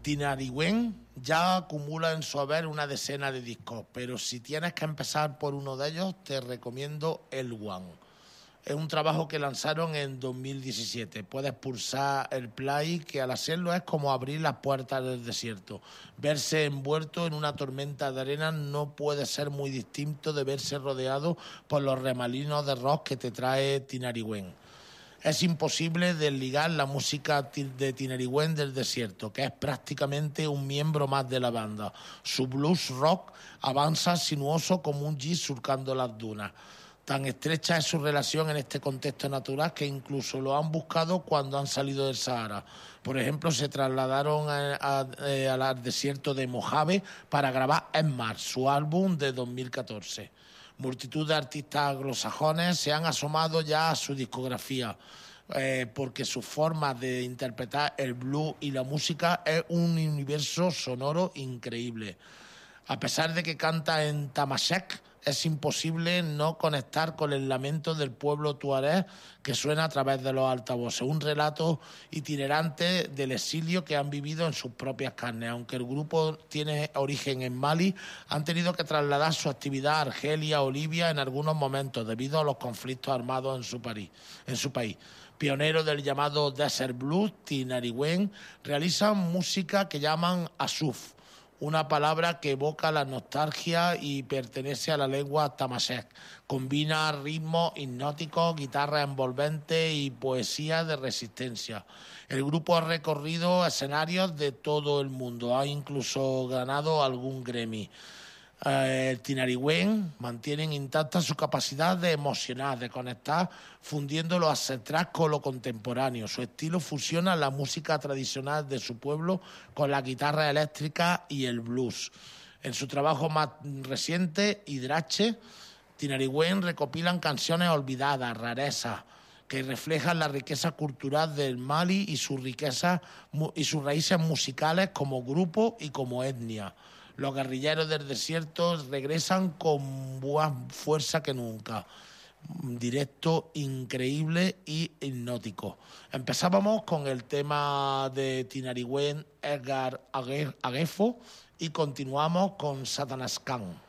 Tinariwen ya acumula en su haber una decena de discos, pero si tienes que empezar por uno de ellos, te recomiendo El One. Es un trabajo que lanzaron en 2017. Puedes pulsar el play, que al hacerlo es como abrir las puertas del desierto. Verse envuelto en una tormenta de arena no puede ser muy distinto de verse rodeado por los remolinos de rock que te trae Tinariwen. Es imposible desligar la música de Tinariwen del desierto, que es prácticamente un miembro más de la banda. Su blues rock avanza sinuoso como un jeep surcando las dunas. Tan estrecha es su relación en este contexto natural que incluso lo han buscado cuando han salido del Sahara. Por ejemplo, se trasladaron al desierto de Mojave para grabar Esmar, su álbum de 2014. Multitud de artistas anglosajones se han asomado ya a su discografía, porque su forma de interpretar el blues y la música es un universo sonoro increíble. A pesar de que canta en tamashek, es imposible no conectar con el lamento del pueblo tuareg que suena a través de los altavoces, un relato itinerante del exilio que han vivido en sus propias carnes. Aunque el grupo tiene origen en Mali, han tenido que trasladar su actividad a Argelia o Libia en algunos momentos debido a los conflictos armados en su país. Pionero del llamado Desert Blues, Tinariwen realizan música que llaman asuf, una palabra que evoca la nostalgia y pertenece a la lengua tamashek. Combina ritmos hipnóticos, guitarra envolvente y poesía de resistencia. El grupo ha recorrido escenarios de todo el mundo, ha incluso ganado algún Grammy. El Tinariwen mantienen intacta su capacidad de emocionar, de conectar, fundiendo lo ancestral con lo contemporáneo. Su estilo fusiona la música tradicional de su pueblo con la guitarra eléctrica y el blues. En su trabajo más reciente, Hidrache, Tinariwen recopilan canciones olvidadas, rarezas, que reflejan la riqueza cultural del Mali y sus raíces musicales como grupo y como etnia. Los guerrilleros del desierto regresan con más fuerza que nunca. Directo, increíble y hipnótico. Empezábamos con el tema de Tinariwen, Edgar Agefo, y continuamos con Satanas Khan.